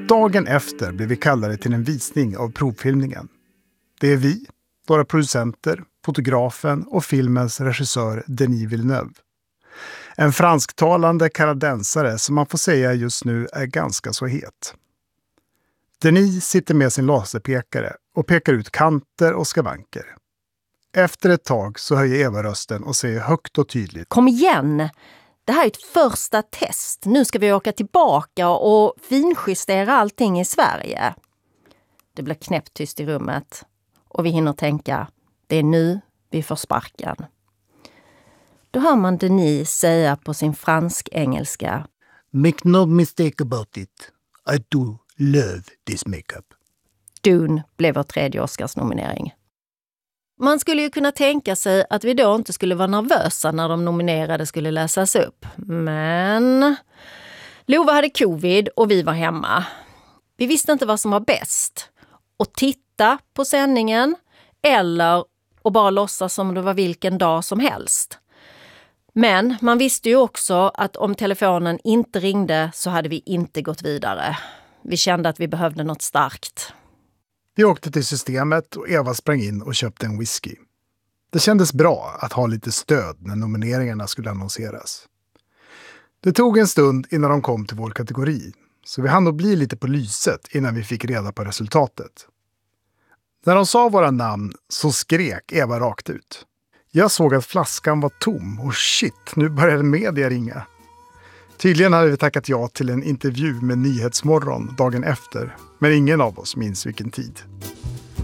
Dagen efter blev vi kallade till en visning av provfilmningen. Det är vi, våra producenter, fotografen och filmens regissör Denis Villeneuve. En fransktalande kanadensare som man får säga just nu är ganska så het. Denis sitter med sin laserpekare och pekar ut kanter och skavanker. Efter ett tag så höjer Eva rösten och säger högt och tydligt: Kom igen! Det här är ett första test. Nu ska vi åka tillbaka och finjustera allting i Sverige. Det blir knäpptyst i rummet och vi hinner tänka, det är nu vi får sparken. Då hör man Denis säga på sin fransk-engelska: Make no mistake about it. I do love this makeup. Dune blev vår 3:e Oscarsnominering. Man skulle ju kunna tänka sig att vi då inte skulle vara nervösa när de nominerade skulle läsas upp. Men Lova hade covid och vi var hemma. Vi visste inte vad som var bäst. Att titta på sändningen eller att bara låtsas som det var vilken dag som helst. Men man visste ju också att om telefonen inte ringde så hade vi inte gått vidare. Vi kände att vi behövde något starkt. Vi åkte till systemet och Eva sprang in och köpte en whisky. Det kändes bra att ha lite stöd när nomineringarna skulle annonseras. Det tog en stund innan de kom till vår kategori, så vi hann att bli lite på lyset innan vi fick reda på resultatet. När de sa våra namn så skrek Eva rakt ut. Jag såg att flaskan var tom och shit, nu började media ringa. Tydligen hade vi tackat ja till en intervju med Nyhetsmorgon dagen efter, men ingen av oss minns vilken tid.